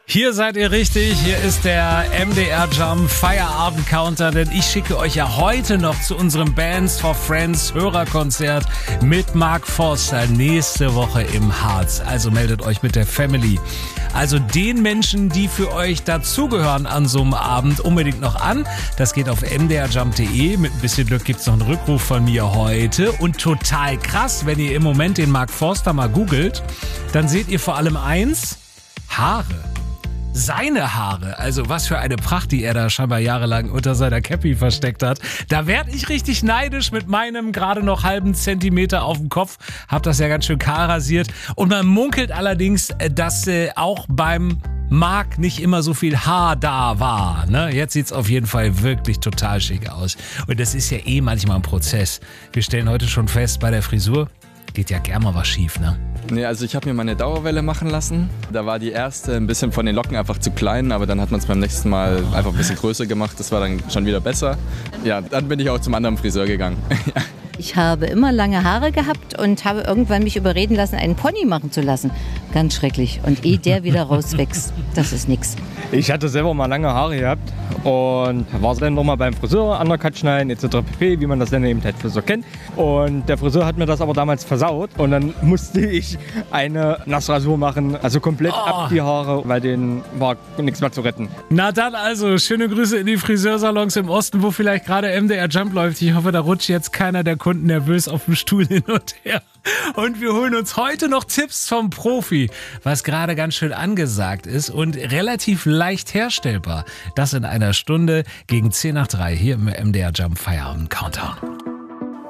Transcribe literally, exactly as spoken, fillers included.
Hier seid ihr richtig, hier ist der M D R Jump Feierabend Counter, denn ich schicke euch ja heute noch zu unserem Bands for Friends Hörerkonzert mit Mark Forster nächste Woche im Harz. Also meldet euch mit der Family. Also den Menschen, die für euch dazugehören an so einem Abend, unbedingt noch an. Das geht auf m d r jump punkt d e. Mit ein bisschen Glück gibt's noch einen Rückruf von mir heute. Und total krass, wenn ihr im Moment den Mark Forster mal googelt, dann seht ihr vor allem eins: Haare. Seine Haare, also was für eine Pracht, die er da scheinbar jahrelang unter seiner Cappy versteckt hat. Da werd ich richtig neidisch mit meinem gerade noch halben Zentimeter auf dem Kopf. Hab das ja ganz schön kahl rasiert. Und man munkelt allerdings, dass äh, auch beim Mark nicht immer so viel Haar da war. Ne? Jetzt sieht's auf jeden Fall wirklich total schick aus. Und das ist ja eh manchmal ein Prozess. Wir stellen heute schon fest, bei der Frisur geht ja gern mal was schief, ne? Nee, also ich habe mir meine Dauerwelle machen lassen. Da war die erste ein bisschen von den Locken einfach zu klein, aber dann hat man es beim nächsten Mal einfach ein bisschen größer gemacht. Das war dann schon wieder besser. Ja, dann bin ich auch zum anderen Friseur gegangen. Ich habe immer lange Haare gehabt und habe irgendwann mich überreden lassen, einen Pony machen zu lassen. Ganz schrecklich. Und ehe der wieder rauswächst, das ist nix. Ich hatte selber mal lange Haare gehabt und war dann nochmal beim Friseur, Undercut schneiden et cetera pp., wie man das dann eben halt so kennt. Und der Friseur hat mir das aber damals versaut und dann musste ich eine Nassrasur machen, also komplett oh. ab die Haare, weil denen war nichts mehr zu retten. Na dann also, schöne Grüße in die Friseursalons im Osten, wo vielleicht gerade M D R Jump läuft. Ich hoffe, da rutscht jetzt keiner der Kunden nervös auf dem Stuhl hin und her. Und wir holen uns heute noch Tipps vom Profi, was gerade ganz schön angesagt ist und relativ leicht herstellbar. Das in einer Stunde gegen zehn nach drei hier im M D R Jump Feierabend Countdown.